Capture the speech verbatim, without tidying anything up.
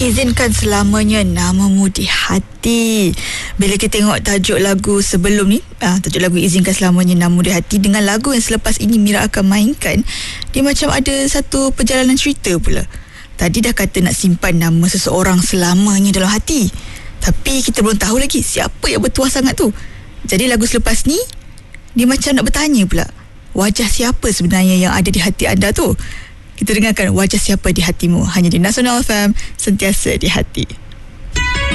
Izinkan selamanya namamu di hati. Bila kita tengok tajuk lagu sebelum ni, ah, tajuk lagu Izinkan Selamanya Namamu di Hati, dengan lagu yang selepas ini Mira akan mainkan, dia macam ada satu perjalanan cerita pula. Tadi dah kata nak simpan nama seseorang selamanya dalam hati, tapi kita belum tahu lagi siapa yang bertuah sangat tu. Jadi lagu selepas ni, dia macam nak bertanya pula, wajah siapa sebenarnya yang ada di hati anda tu? Kita dengarkan Wajah Siapa di Hatimu, hanya di Nasional F M, sentiasa di hati.